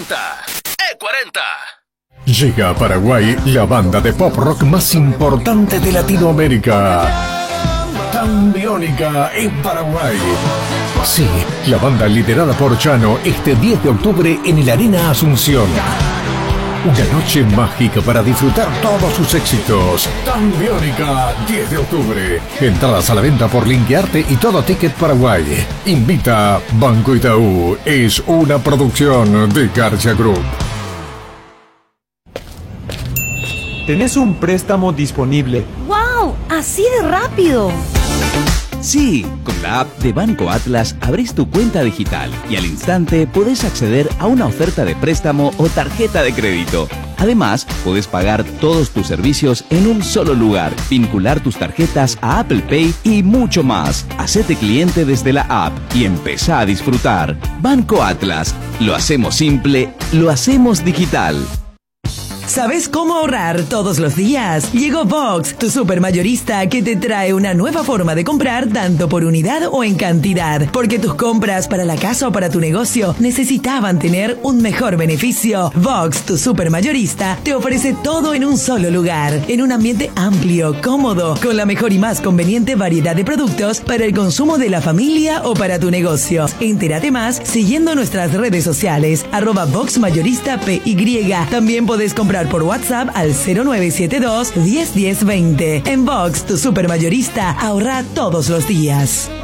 E40. E40. Llega a Paraguay la banda de pop rock más importante de Latinoamérica. Tambiónica en Paraguay. Sí, la banda liderada por Chano este 10 de octubre en el Arena Asunción. Una noche mágica para disfrutar todos sus éxitos. Tambiónica, 10 de octubre. Entradas a la venta por Linkearte y Todo Ticket Paraguay. Invita Banco Itaú. Es una producción de García Group. Tenés un préstamo disponible. ¡Wow! ¡Así de rápido! Sí, con la app de Banco Atlas abrís tu cuenta digital y al instante podés acceder a una oferta de préstamo o tarjeta de crédito. Además, podés pagar todos tus servicios en un solo lugar, vincular tus tarjetas a Apple Pay y mucho más. Hacete cliente desde la app y empezá a disfrutar. Banco Atlas. Lo hacemos simple, lo hacemos digital. ¿Sabes cómo ahorrar todos los días? Llegó Vox, tu supermayorista que te trae una nueva forma de comprar tanto por unidad o en cantidad. Porque tus compras para la casa o para tu negocio necesitaban tener un mejor beneficio. Vox, tu supermayorista, te ofrece todo en un solo lugar, en un ambiente amplio, cómodo, con la mejor y más conveniente variedad de productos para el consumo de la familia o para tu negocio. Entérate más siguiendo nuestras redes sociales, @VoxMayorista.py. También podés comprar por WhatsApp al 0972 10 10 20. En Vox, tu supermayorista, ahorra todos los días.